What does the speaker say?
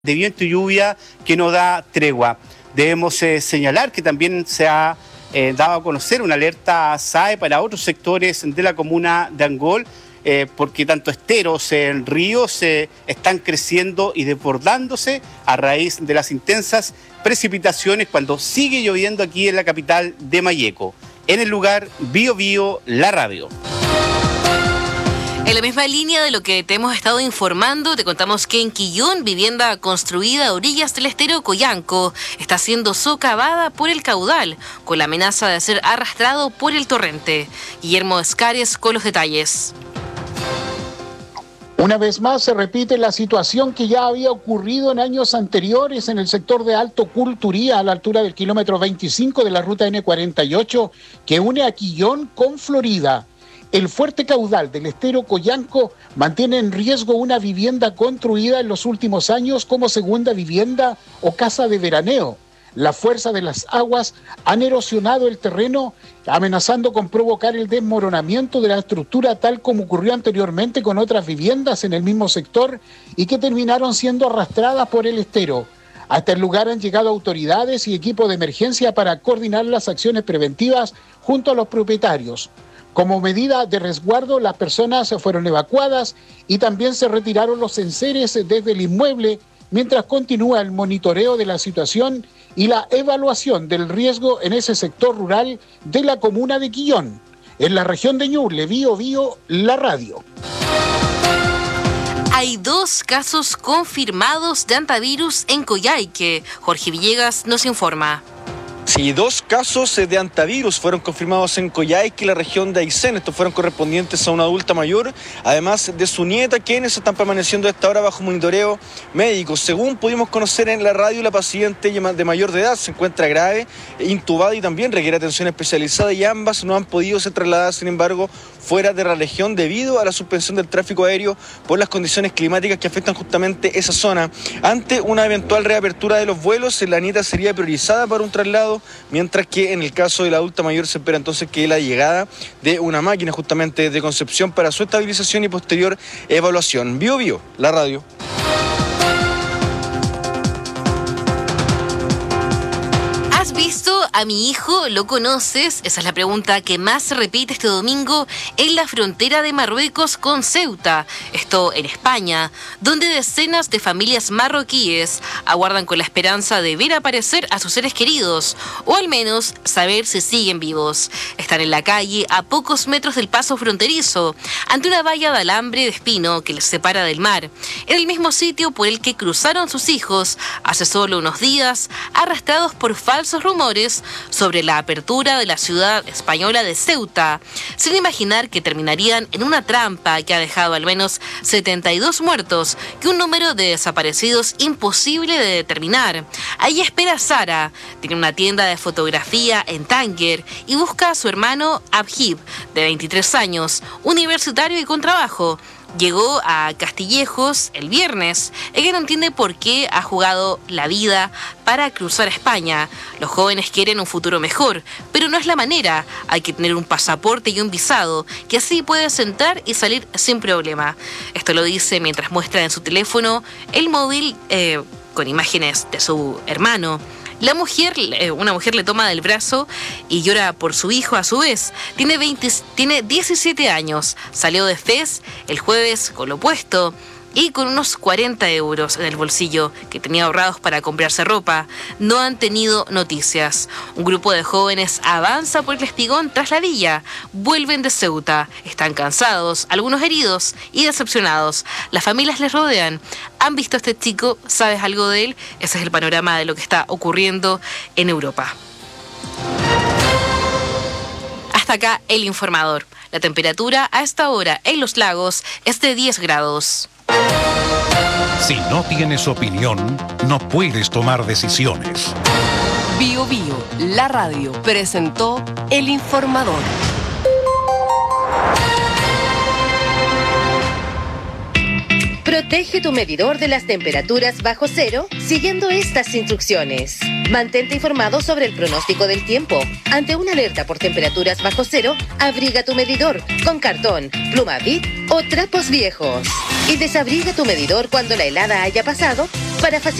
de viento y lluvia que no da tregua. Debemos señalar que también se ha dado a conocer una alerta SAE para otros sectores de la comuna de Angol, porque tanto esteros, ríos están creciendo y desbordándose a raíz de las intensas precipitaciones cuando sigue lloviendo aquí en la capital de Malleco. En el lugar, Bío Bío, la radio. En la misma línea de lo que te hemos estado informando, te contamos que en Quillón, vivienda construida a orillas del estero Coyanco, está siendo socavada por el caudal, con la amenaza de ser arrastrado por el torrente. Guillermo Escares con los detalles. Una vez más se repite la situación que ya había ocurrido en años anteriores en el sector de Alto Culturía, a la altura del kilómetro 25 de la ruta N48, que une a Quillón con Florida. El fuerte caudal del estero Coyanco mantiene en riesgo una vivienda construida en los últimos años como segunda vivienda o casa de veraneo. La fuerza de las aguas han erosionado el terreno, amenazando con provocar el desmoronamiento de la estructura, tal como ocurrió anteriormente con otras viviendas en el mismo sector y que terminaron siendo arrastradas por el estero. Hasta el lugar han llegado autoridades y equipos de emergencia para coordinar las acciones preventivas junto a los propietarios. Como medida de resguardo, las personas fueron evacuadas y también se retiraron los enseres desde el inmueble mientras continúa el monitoreo de la situación y la evaluación del riesgo en ese sector rural de la comuna de Quillón. En la región de Ñuble, Bío Bío, la radio. Hay 2 casos confirmados de antivirus en Coyhaique. Jorge Villegas nos informa. Sí, 2 casos de antivirus fueron confirmados en Coyhaique y la región de Aysén. Estos fueron correspondientes a una adulta mayor, además de su nieta, quienes están permaneciendo a esta hora bajo monitoreo médico. Según pudimos conocer en la radio, la paciente de mayor de edad se encuentra grave, intubada y también requiere atención especializada, y ambas no han podido ser trasladadas, sin embargo, fuera de la región debido a la suspensión del tráfico aéreo por las condiciones climáticas que afectan justamente esa zona. Ante una eventual reapertura de los vuelos, la nieta sería priorizada para un traslado, mientras que en el caso de la adulta mayor se espera entonces que la llegada de una máquina justamente de Concepción para su estabilización y posterior evaluación. Bío Bío, la radio. ¿Has visto a mi hijo? ¿Lo conoces? Esa es la pregunta que más se repite este domingo en la frontera de Marruecos con Ceuta, esto en España, donde decenas de familias marroquíes aguardan con la esperanza de ver aparecer a sus seres queridos, o al menos saber si siguen vivos. Están en la calle a pocos metros del paso fronterizo, ante una valla de alambre de espino que les separa del mar, en el mismo sitio por el que cruzaron sus hijos hace solo unos días, arrastrados por falsos rumores sobre la apertura de la ciudad española de Ceuta, sin imaginar que terminarían en una trampa que ha dejado al menos 72 muertos y un número de desaparecidos imposible de determinar. Ahí espera Sara, tiene una tienda de fotografía en Tánger y busca a su hermano Abhib, de 23 años, universitario y con trabajo. Llegó a Castillejos el viernes. Ella no entiende por qué ha jugado la vida para cruzar España. Los jóvenes quieren un futuro mejor, pero no es la manera. Hay que tener un pasaporte y un visado, que así puedes entrar y salir sin problema. Esto lo dice mientras muestra en su teléfono el móvil con imágenes de su hermano. Una mujer le toma del brazo y llora por su hijo a su vez. Tiene 17 años, salió de Fez el jueves con lo puesto y con unos 40 euros en el bolsillo que tenía ahorrados para comprarse ropa. No han tenido noticias. Un grupo de jóvenes avanza por el espigón tras la villa. Vuelven de Ceuta. Están cansados, algunos heridos y decepcionados. Las familias les rodean. ¿Han visto a este chico? ¿Sabes algo de él? Ese es el panorama de lo que está ocurriendo en Europa. Hasta acá el informador. La temperatura a esta hora en Los Lagos es de 10 grados. Si no tienes opinión, no puedes tomar decisiones. Bío Bío, la radio, presentó El Informador. Protege tu medidor de las temperaturas bajo cero siguiendo estas instrucciones. Mantente informado sobre el pronóstico del tiempo. Ante una alerta por temperaturas bajo cero, abriga tu medidor con cartón, pluma Bic o trapos viejos. Y desabriga tu medidor cuando la helada haya pasado para